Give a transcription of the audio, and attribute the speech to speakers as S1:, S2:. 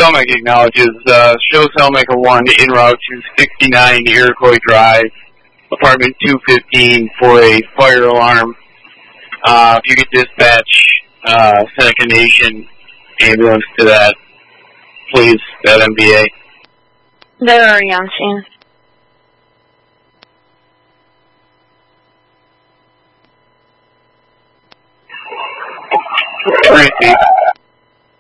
S1: Selmack acknowledges, show Selmack a 1 en route to 69 Iroquois Drive, apartment 215 for a fire alarm. If you could dispatch Seneca Nation ambulance to that, please, that MBA.
S2: They're already on scene.
S1: Alright, Steve.